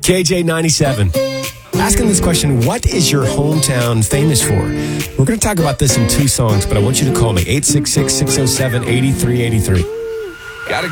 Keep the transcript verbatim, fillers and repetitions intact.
K J ninety-seven. Asking this question, what is your hometown famous for? We're going to talk about this in two songs, but I want you to call me, eight six six, six oh seven, eight three eight three.